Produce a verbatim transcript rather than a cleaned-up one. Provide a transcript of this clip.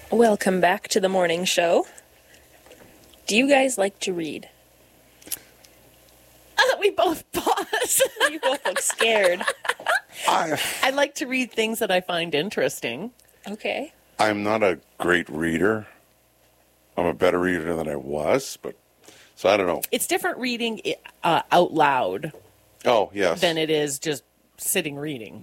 Welcome back to the morning show. Do you guys like to read? Uh, we both pause. You both look scared. I, I like to read things that I find interesting. Okay. I'm not a great reader. I'm a better reader than I was, but so I don't know. It's different reading uh, out loud Oh, yes. than it is just sitting reading.